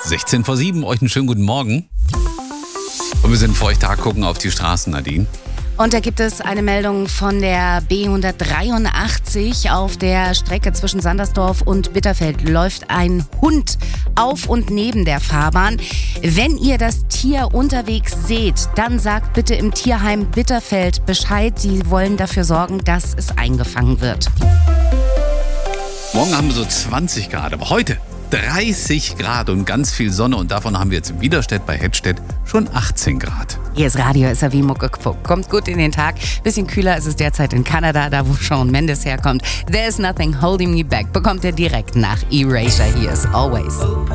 16 vor 7, euch einen schönen guten Morgen. Und wir sind für euch da, gucken auf die Straßen, Nadine. Und da gibt es eine Meldung von der B183. Auf der Strecke zwischen Sandersdorf und Bitterfeld läuft ein Hund auf und neben der Fahrbahn. Wenn ihr das Tier unterwegs seht, dann sagt bitte im Tierheim Bitterfeld Bescheid. Die wollen dafür sorgen, dass es eingefangen wird. Morgen haben wir so 20 Grad, aber heute 30 Grad und ganz viel Sonne. Und davon haben wir jetzt in Widerstedt bei Hettstedt schon 18 Grad. Hier ist Radio SAW Muckefuck. Kommt gut in den Tag. Bisschen kühler ist es derzeit in Kanada, da wo Shawn Mendes herkommt. There's Nothing Holding Me Back bekommt ihr direkt nach Erasure. Hier ist Always.